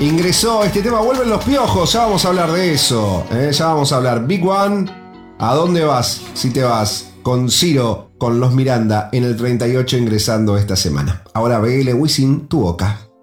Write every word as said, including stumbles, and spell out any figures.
Ingresó este tema, vuelven los piojos, ya vamos a hablar de eso. ¿eh? Ya vamos a hablar. Big One, ¿a dónde vas si te vas? Con Ciro, con los Miranda en el treinta y ocho ingresando esta semana. Ahora B L Wisin, tu boca.